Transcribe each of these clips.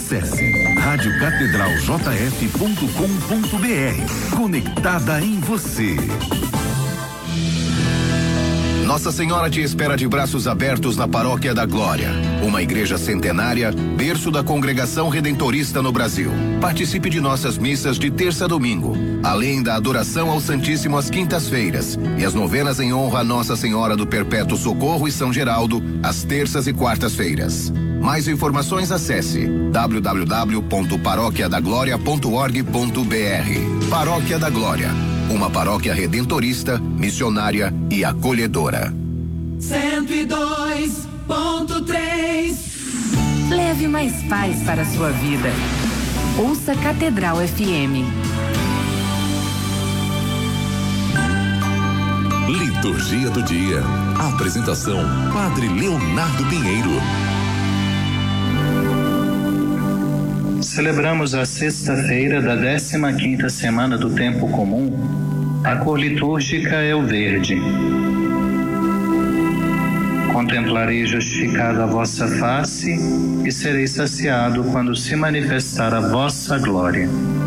Acesse radiocatedraljf.com.br. Conectada em você. Nossa Senhora te espera de braços abertos na Paróquia da Glória, uma igreja centenária, berço da congregação redentorista no Brasil. Participe de nossas missas de terça a domingo, além da adoração ao Santíssimo às quintas-feiras e as novenas em honra a Nossa Senhora do Perpétuo Socorro e São Geraldo, às terças e quartas-feiras. Mais informações, acesse www.paroquiadagloria.org.br. Paróquia da Glória, uma paróquia redentorista, missionária e acolhedora. 102.3. Leve mais paz para a sua vida. Ouça Catedral FM. Liturgia do dia. Apresentação: Padre Leonardo Pinheiro. Celebramos a sexta-feira da 15ª semana do Tempo Comum. A cor litúrgica é o verde. Contemplarei justificada a vossa face e serei saciado quando se manifestar a vossa glória.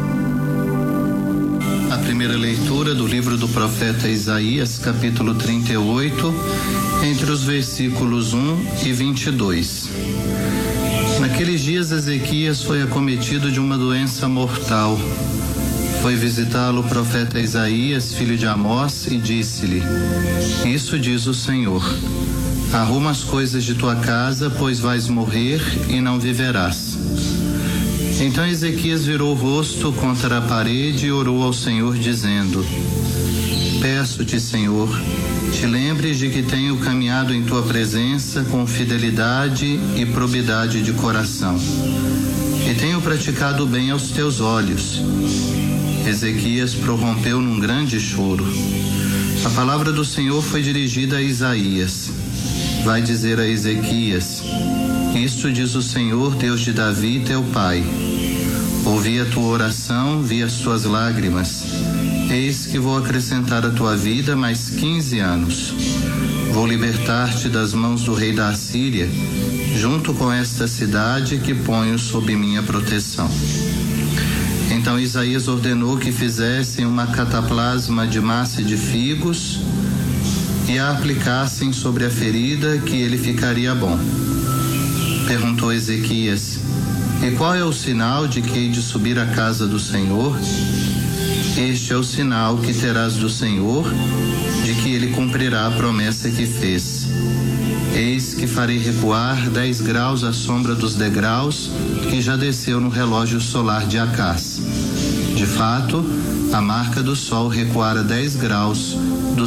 A primeira leitura do livro do profeta Isaías, capítulo 38, entre os versículos 1 e 22. Naqueles dias Ezequias foi acometido de uma doença mortal. Foi visitá-lo o profeta Isaías, filho de Amós, e disse-lhe: Isso diz o Senhor: Arruma as coisas de tua casa, pois vais morrer e não viverás. Então Ezequias virou o rosto contra a parede e orou ao Senhor, dizendo: Peço-te, Senhor, te lembres de que tenho caminhado em tua presença com fidelidade e probidade de coração, e tenho praticado o bem aos teus olhos. Ezequias prorrompeu num grande choro. A palavra do Senhor foi dirigida a Isaías. Vai dizer a Ezequias: Isto diz o Senhor, Deus de Davi, teu pai. Ouvi a tua oração, vi as tuas lágrimas. Eis que vou acrescentar à tua vida mais 15 anos. Vou libertar-te das mãos do rei da Assíria, junto com esta cidade que ponho sob minha proteção. Então Isaías ordenou que fizessem uma cataplasma de massa de figos e a aplicassem sobre a ferida, que ele ficaria bom. Perguntou Ezequias: E qual é o sinal de que hei de subir à casa do Senhor? Este é o sinal que terás do Senhor, de que ele cumprirá a promessa que fez. Eis que farei recuar 10 graus a sombra dos degraus que já desceu no relógio solar de Acás. De fato, a marca do sol recuara 10 graus